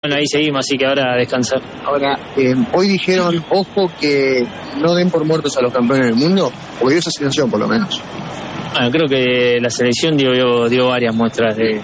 Bueno, ahí seguimos, así que ahora a descansar. Ahora, hoy dijeron, ojo, que no den por muertos a los campeones del mundo, o dio esa sensación por lo menos. Bueno, creo que la selección dio varias muestras de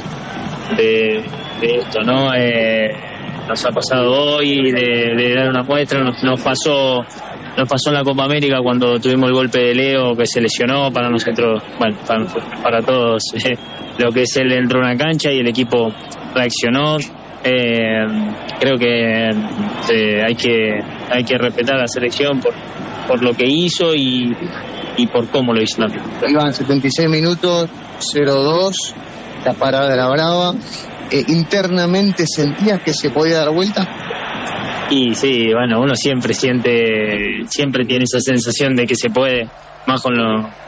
esto, ¿no? Nos ha pasado hoy de dar una muestra, nos pasó en la Copa América cuando tuvimos el golpe de Leo, que se lesionó. Para nosotros, bueno, para todos, lo que es él entró a una cancha y el equipo reaccionó. Creo que hay que respetar a la selección por lo que hizo y por cómo lo hizo también. Iban 76 minutos, 0-2, la parada de la brava. ¿Internamente sentías que se podía dar vuelta? Y sí, bueno, uno siempre tiene esa sensación de que se puede, más con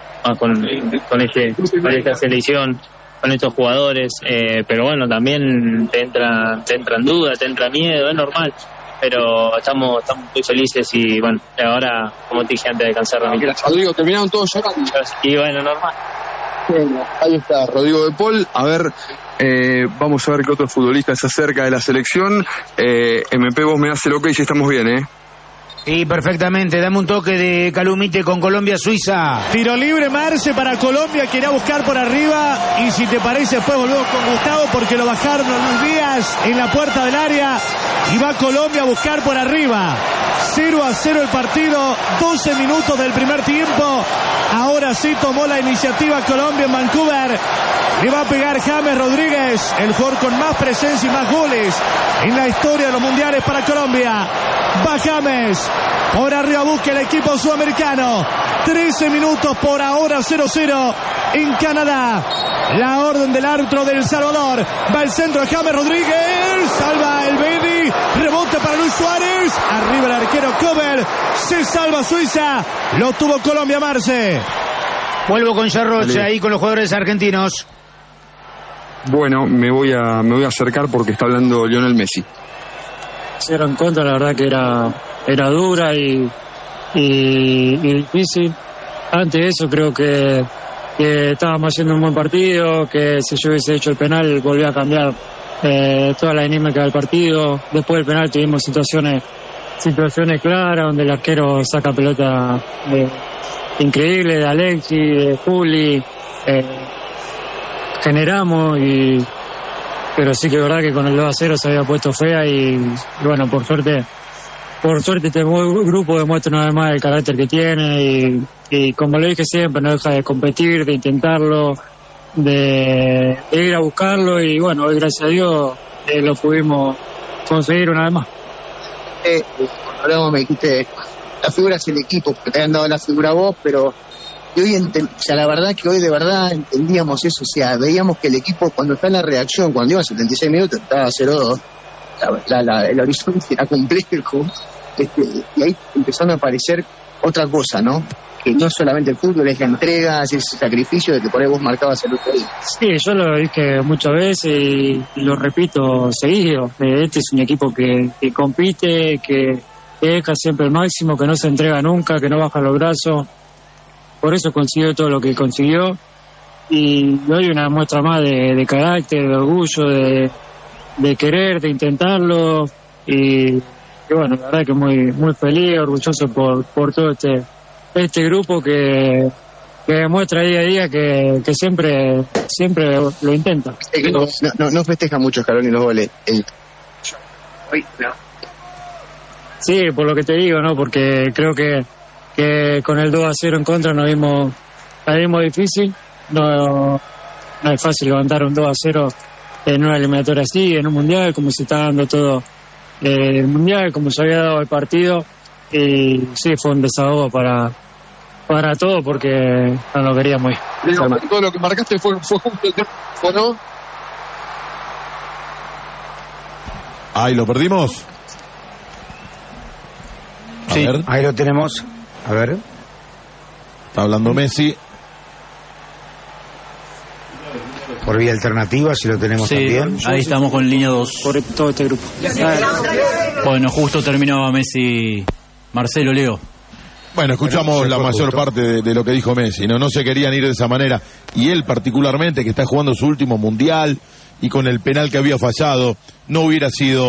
esta selección, con estos jugadores, pero bueno, también te entran dudas, te entra miedo, es normal, pero estamos muy felices y bueno, ahora, como te dije antes de cansar, Rodrigo, terminaron todos llorando. Y bueno, normal. Bueno, ahí está Rodrigo de Paul. A ver, vamos a ver qué otro futbolista se acerca de la selección. MP, vos me das el ok si estamos bien, Sí, perfectamente. Dame un toque de Calumite con Colombia-Suiza. Tiro libre, Marce para Colombia, que irá a buscar por arriba. Y si te parece, después volvemos con Gustavo, porque lo bajaron a Luis Díaz en la puerta del área. Y va Colombia a buscar por arriba. 0-0 el partido, 12 minutos del primer tiempo. Ahora sí tomó la iniciativa Colombia en Vancouver. Le va a pegar James Rodríguez, el jugador con más presencia y más goles en la historia de los mundiales para Colombia. Va James, por arriba busca el equipo sudamericano. 13 minutos por ahora, 0-0 en Canadá. La orden del árbitro de El Salvador. Va el centro de James Rodríguez, salva el Bedi, rebote para Luis Suárez. Arriba el arquero Cover, se salva Suiza. Lo tuvo Colombia, Marce. Vuelvo con Yarrocha ahí con los jugadores argentinos. Bueno, me voy a acercar porque está hablando Lionel Messi. 0 en contra, la verdad que era dura y difícil. Antes de eso creo que estábamos haciendo un buen partido, que si yo hubiese hecho el penal volvía a cambiar toda la dinámica del partido. Después del penal tuvimos situaciones claras donde el arquero saca pelota increíble de Alexis, de Juli, generamos pero sí que es verdad que con el 2-0 se había puesto fea y bueno, por suerte este grupo demuestra una vez más el carácter que tiene y como lo dije siempre, no deja de competir, de intentarlo, de ir a buscarlo y bueno, hoy gracias a Dios lo pudimos conseguir una vez más. Me dijiste, la figura es el equipo, que te habían dado la figura a vos, pero hoy la verdad que hoy de verdad entendíamos eso, o sea, veíamos que el equipo cuando está en la reacción, cuando iba a 76 minutos, estaba 0-2, el horizonte era complejo, y ahí empezaron a aparecer otra cosa, ¿no? Que no solamente el fútbol, es la entrega, es ese sacrificio de que por ahí vos marcabas el otro día. Sí, yo lo dije muchas veces y lo repito seguido, este es un equipo que compite, que deja siempre el máximo, que no se entrega nunca, que no baja los brazos. Por eso consiguió todo lo que consiguió y hoy una muestra más de carácter, de orgullo, de querer, de intentarlo y bueno, la verdad que muy muy feliz, orgulloso por todo este grupo que demuestra día a día que siempre lo intenta. No festeja mucho Scaloni los goles. Sí, por lo que te digo, ¿no? Porque creo que con el 2-0 en contra nos vimos difícil. No es fácil levantar un 2-0 en una eliminatoria así, en un mundial, como se está dando todo el mundial, como se había dado el partido. Y sí, fue un desahogo para todo porque no lo queríamos ir. Todo lo que marcaste fue justo el tiempo, ¿no? Ahí lo perdimos. Sí, ahí lo tenemos. A ver. Está hablando Messi. Por vía alternativa, si lo tenemos también. Ahí estamos con línea 2. Por todo este grupo. Bueno, justo terminaba Messi. Marcelo, Leo. Bueno, escuchamos la mayor parte de lo que dijo Messi, ¿no? No se querían ir de esa manera. Y él particularmente, que está jugando su último mundial y con el penal que había fallado, no hubiera sido